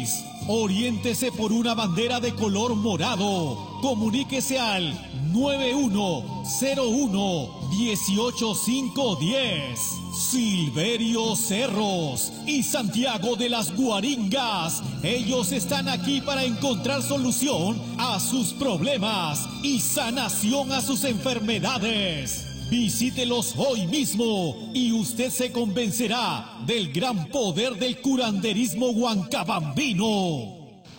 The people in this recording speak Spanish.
país. Oriéntese por una bandera de color morado. Comuníquese al 9101-18510. Silverio Cerros y Santiago de las Guaringas. Ellos están aquí para encontrar solución a sus problemas y sanación a sus enfermedades. Visítelos hoy mismo y usted se convencerá del gran poder del curanderismo huancabambino.